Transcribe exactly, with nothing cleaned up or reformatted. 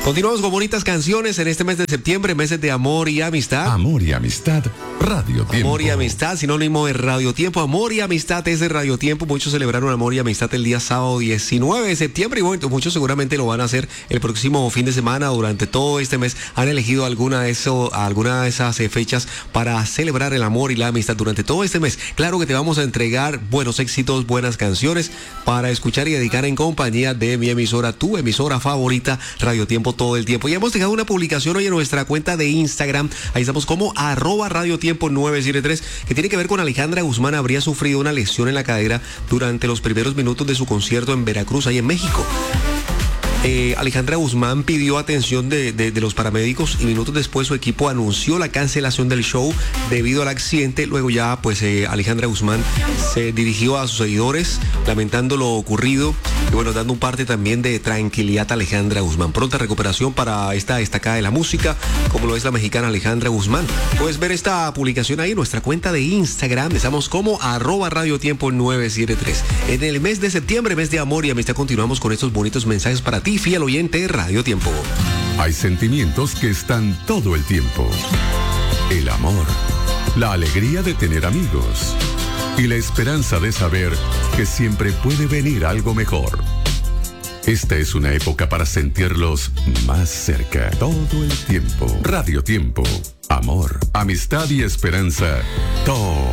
Continuamos con bonitas canciones en este mes de septiembre, meses de amor y amistad. Amor y amistad, Radio Tiempo. Amor y amistad, sinónimo de Radio Tiempo. Amor y amistad es de Radio Tiempo. Muchos celebraron amor y amistad el día sábado diecinueve de septiembre y bueno, muchos seguramente lo van a hacer el próximo fin de semana. Durante todo este mes han elegido alguna de, eso, alguna de esas fechas para celebrar el amor y la amistad durante todo este mes. Claro que te vamos a entregar buenos éxitos, buenas canciones para escuchar y dedicar en compañía de mi emisora, tu emisora favorita, Radio Tiempo, todo el tiempo. Y hemos dejado una publicación hoy en nuestra cuenta de Instagram. Ahí estamos como arroba Radio Tiempo nueve siete tres, que tiene que ver con Alejandra Guzmán. Habría sufrido una lesión en la cadera durante los primeros minutos de su concierto en Veracruz, ahí en México. Eh, Alejandra Guzmán pidió atención de, de, de los paramédicos y minutos después su equipo anunció la cancelación del show debido al accidente. Luego ya pues eh, Alejandra Guzmán se dirigió a sus seguidores lamentando lo ocurrido y bueno, dando un parte también de tranquilidad a Alejandra Guzmán. Pronta recuperación para esta destacada de la música, como lo es la mexicana Alejandra Guzmán. Puedes ver esta publicación ahí en nuestra cuenta de Instagram. Estamos como arroba Radio Tiempo nueve siete tres. En el mes de septiembre, mes de amor y amistad, continuamos con estos bonitos mensajes para ti, fiel oyente de Radio Tiempo. Hay sentimientos que están todo el tiempo. El amor, la alegría de tener amigos y la esperanza de saber que siempre puede venir algo mejor. Esta es una época para sentirlos más cerca todo el tiempo. Radio Tiempo, amor, amistad y esperanza todo